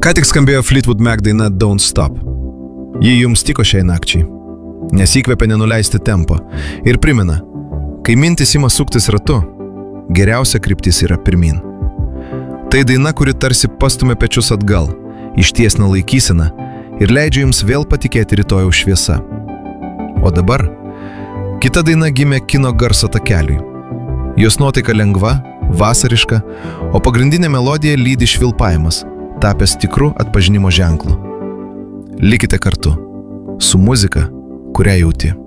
Ką tik skambėjo Fleetwood Mac daina Don't Stop. Ji jums tiko šiai nakčiai, nes įkvepia nenuleisti tempo ir primena, kai mintis ima suktis ratu, geriausia kryptis yra pirmin. Tai daina, kuri tarsi pastumia pečius atgal, ištiesina laikyseną ir leidžia jums vėl patikėti rytojaus šviesa. O dabar kita daina gimė kino garso takeliui. Jos nuotaika lengva, vasariška, o pagrindinė melodija lydi švilpavimas, tapęs tikrų atpažinimo ženklų. Likite kartu su muzika, kurią jauti.